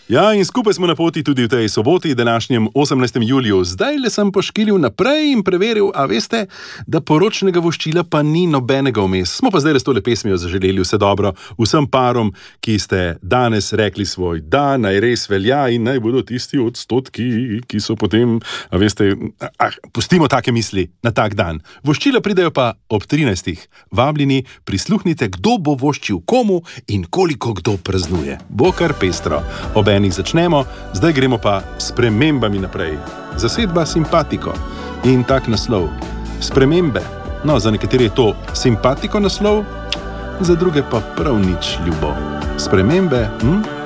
Ja, in skupaj smo na poti tudi v tej soboti, današnjem 18. juliju. Zdaj le sem poškilil naprej in preveril, a veste, da poročnega voščila pa ni nobenega vmes. Smo pa zdaj le s tole pesmijo zaželeli vse dobro vsem parom, ki ste danes rekli svoj da, naj res velja in naj bodo tisti odstotki, ki so potem, a veste, pustimo take misli na tak dan. Voščila pridejo pa ob 13. Vabljeni, prisluhnite, kdo bo voščil komu in koliko kdo praznuje. Bo kar pestro. Ob enih začnemo, zdaj gremo pa s spremembami naprej. Zasedba Simpatiko in tak naslov. Spremembe. No, za nekatere je to simpatiko naslov, za druge pa prav nič ljubo. Spremembe,